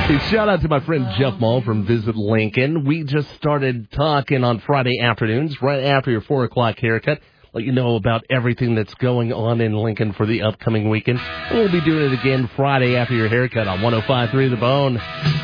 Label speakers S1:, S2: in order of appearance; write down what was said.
S1: Hey, shout out to my friend Jeff Mull from Visit Lincoln. We just started talking on Friday afternoons, right after your 4 o'clock haircut. Let you know about everything that's going on in Lincoln for the upcoming weekend. We'll be doing it again Friday after your haircut on 105.3 The Bone.